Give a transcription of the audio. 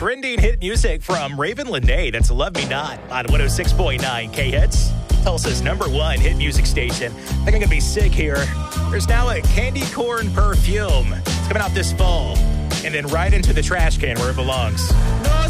trending hit music from Raven Lenae. That's Love Me Not on 106.9 K-Hits. Tulsa's #1 hit music station. I think I'm going to be sick here. There's now a candy corn perfume. It's coming out this fall. And then right into the trash can where it belongs. No